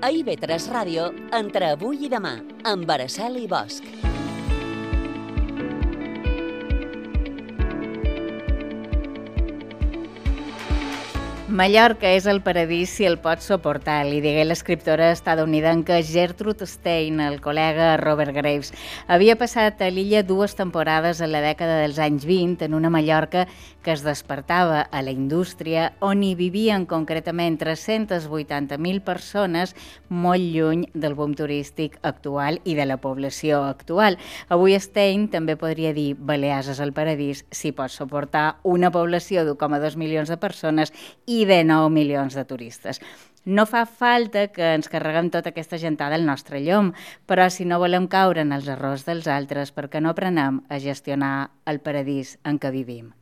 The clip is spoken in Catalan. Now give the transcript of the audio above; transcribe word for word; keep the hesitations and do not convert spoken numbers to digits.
A I V tres Ràdio, entre avui i demà, amb Araceli Bosch. Mallorca és el paradís si el pots suportar, li digué l'escriptora estatunidenca Gertrude Stein al col·lega Robert Graves. Havia passat a l'illa dues temporades a la dècada dels anys vint en una Mallorca que es despertava a la indústria, on hi vivien concretament tres-centes vuitanta mil persones, molt lluny del boom turístic actual i de la població actual. Avui Stein també podria dir Balears és el paradís si pots suportar una població d'u coma dos milions de persones i de nou milions de turistes. No fa falta que ens carreguem tota aquesta gentada al nostre llom, però si no volem caure en els errors dels altres, perquè no aprenem a gestionar el paradís en què vivim.